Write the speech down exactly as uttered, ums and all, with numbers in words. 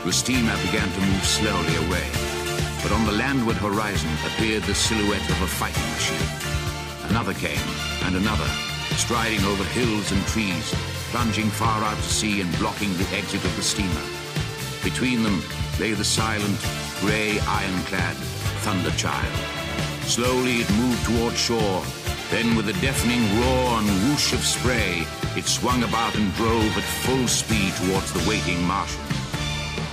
The steamer began to move slowly away, but on the landward horizon appeared the silhouette of a fighting machine. Another came, and another, striding over hills and trees, plunging far out to sea and blocking the exit of the steamer. Between them lay the silent, grey, ironclad Thunder Child. Slowly it moved toward shore. Then with a deafening roar and whoosh of spray, it swung about and drove at full speed towards the waiting Martians.